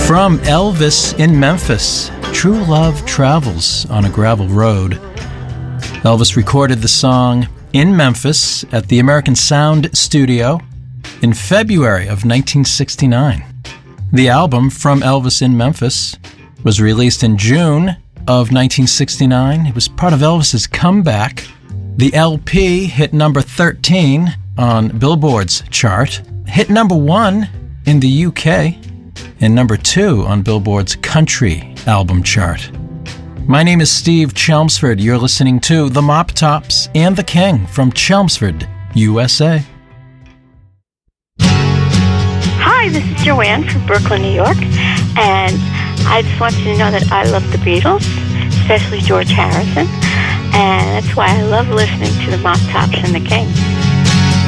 From Elvis in Memphis, True Love Travels on a Gravel Road. Elvis recorded the song in Memphis at the American Sound Studio in February of 1969. The album, From Elvis in Memphis, was released in June of 1969. It was part of Elvis's comeback. The LP hit number 13 on Billboard's chart, hit number 1 in the UK, and number 2 on Billboard's country album chart. My name is Steve Chelmsford. You're listening to The Mop Tops and The King from Chelmsford, USA. Hi, this is Joanne from Brooklyn, New York, and I just want you to know that I love the Beatles, especially George Harrison, and that's why I love listening to The Mop Tops and The King.